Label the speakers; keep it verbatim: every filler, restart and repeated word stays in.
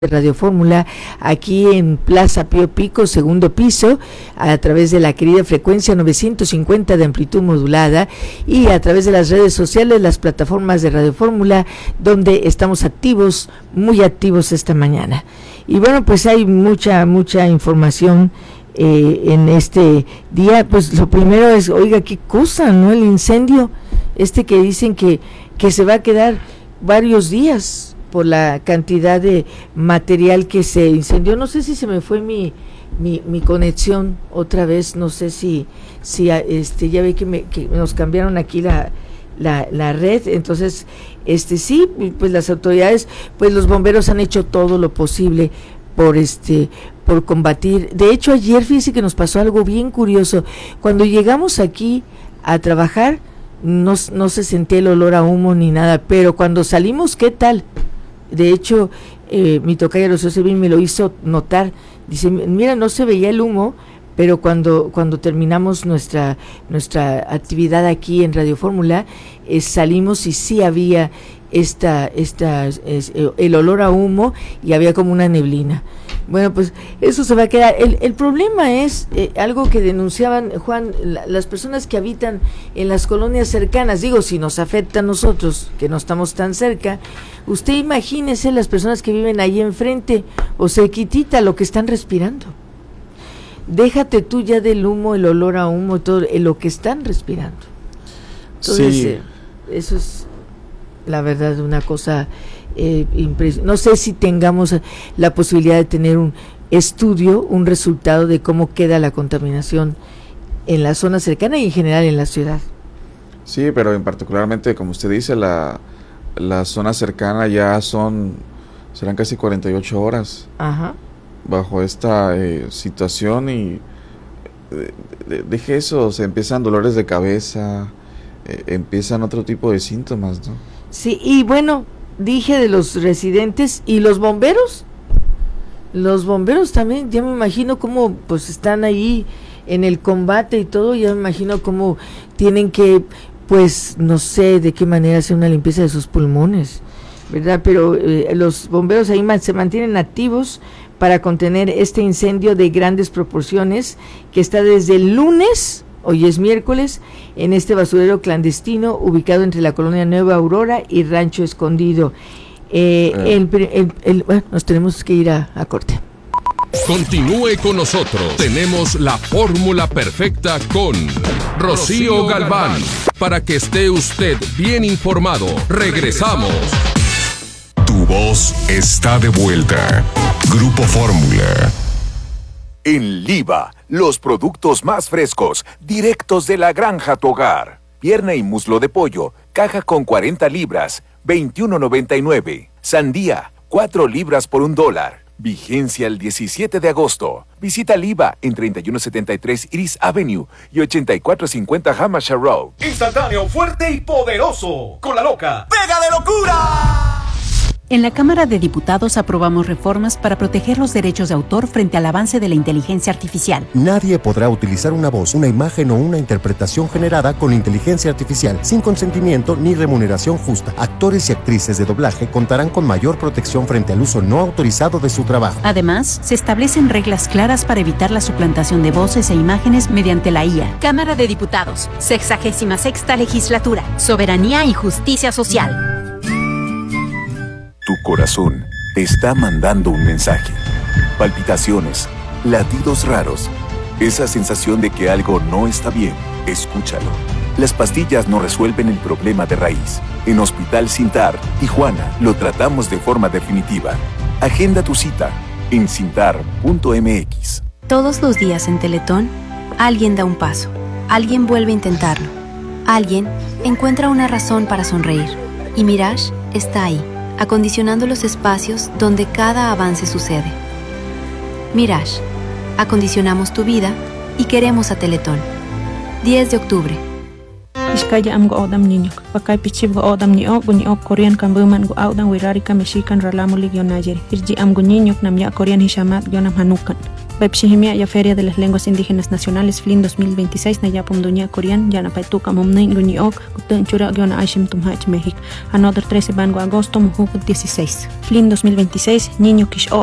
Speaker 1: Radio Fórmula aquí en Plaza Pío Pico, segundo piso, a través de la querida frecuencia novecientos cincuenta de amplitud modulada y a través de las redes sociales, las plataformas de Radio Fórmula, donde estamos activos, muy activos esta mañana. Y bueno, pues hay mucha, mucha información eh, en este día. Pues lo primero es, oiga, qué cosa, ¿no? El incendio, este que dicen que, que se va a quedar varios días por la cantidad de material que se incendió. No sé si se me fue mi mi, mi conexión otra vez, no sé si si este ya ve que, me, que nos cambiaron aquí la, la la red, entonces este sí, pues las autoridades, pues los bomberos han hecho todo lo posible por este por combatir. De hecho, ayer fíjese que nos pasó algo bien curioso. Cuando llegamos aquí a trabajar, no, no se sentía el olor a humo ni nada, pero cuando salimos, ¿qué tal? De hecho, eh, mi tocaya Rocío me lo hizo notar. Dice, mira, no se veía el humo, pero cuando cuando terminamos nuestra nuestra actividad aquí en Radio Fórmula, eh, salimos y sí había esta esta es, el olor a humo y había como una neblina. Bueno, pues eso se va a quedar. El, el problema es eh, algo que denunciaban, Juan, la, las personas que habitan en las colonias cercanas. Digo, si nos afecta a nosotros, que no estamos tan cerca, usted imagínese las personas que viven ahí enfrente o cerquitita lo que están respirando. Déjate tú ya del humo, el olor a humo, todo eh, lo que están respirando. Entonces, sí. eh, eso es la verdad una cosa eh, impresionante. No sé si tengamos la posibilidad de tener un estudio, un resultado de cómo queda la contaminación en la zona cercana y en general en la ciudad.
Speaker 2: Sí, pero en particularmente, como usted dice, la, la zona cercana ya son, serán casi cuarenta y ocho horas. Ajá. Bajo esta eh, situación y eh, de, deje eso, se empiezan dolores de cabeza, eh, empiezan otro tipo de síntomas, ¿no?
Speaker 1: Sí, y bueno, dije de los residentes y los bomberos, los bomberos también, ya me imagino cómo pues están ahí en el combate y todo, ya me imagino cómo tienen que, pues no sé de qué manera hacer una limpieza de sus pulmones, ¿verdad? Pero eh, los bomberos ahí man, se mantienen activos para contener este incendio de grandes proporciones que está desde el lunes, hoy es miércoles, en este basurero clandestino ubicado entre la colonia Nueva Aurora y Rancho Escondido. Eh, eh. El, el, el, bueno, nos tenemos que ir a, a corte.
Speaker 3: Continúe con nosotros. Tenemos la fórmula perfecta con Rocío Galván. Para que esté usted bien informado. Regresamos.
Speaker 4: Tu voz está de vuelta. Grupo Fórmula.
Speaker 5: En Liva, los productos más frescos, directos de la granja a tu hogar. Pierna y muslo de pollo, caja con cuarenta libras, veintiuno noventa y nueve. Sandía, cuatro libras por un dólar. Vigencia el diecisiete de agosto. Visita Liva en treinta y uno setenta y tres Iris Avenue y ochenta y cuatro cincuenta Hampshire Road.
Speaker 6: Instantáneo, fuerte y poderoso. Con la loca, ¡pega de locura!
Speaker 7: En la Cámara de Diputados aprobamos reformas para proteger los derechos de autor frente al avance de la inteligencia artificial.
Speaker 8: Nadie podrá utilizar una voz, una imagen o una interpretación generada con inteligencia artificial sin consentimiento ni remuneración justa. Actores y actrices de doblaje contarán con mayor protección frente al uso no autorizado de su trabajo.
Speaker 7: Además, se establecen reglas claras para evitar la suplantación de voces e imágenes mediante la I A.
Speaker 9: Cámara de Diputados, sexagésima sexta legislatura, soberanía y justicia social.
Speaker 5: Tu corazón te está mandando un mensaje. Palpitaciones, latidos raros, esa sensación de que algo no está bien. Escúchalo. Las pastillas no resuelven el problema de raíz. En Hospital Sintar, Tijuana, lo tratamos de forma definitiva. Agenda tu cita en sintar punto m x.
Speaker 10: Todos los días en Teletón, alguien da un paso. Alguien vuelve a intentarlo. Alguien encuentra una razón para sonreír. Y Mirage está ahí, acondicionando los espacios donde cada avance sucede. Mirage, acondicionamos tu vida y queremos a Teletón. diez de octubre.
Speaker 11: Iskaya am go odam niño. Pakai pichib go odam ni ok ni ok Korean kan buman go audan wirarika mexican ralamuli gyonayer. Irji am go niño nam ya Korean hishamat gyonam hanukan. Pepsihimia ya Feria de las Lenguas Indígenas Nacionales F L I N dos mil veintiséis na yapum dunia Korean yana paituka momnin go ni ok gutun chura gyona aishim tumhach México. Another trece bango agosto muhuk dieciséis. F L I N dos mil veintiséis niño kish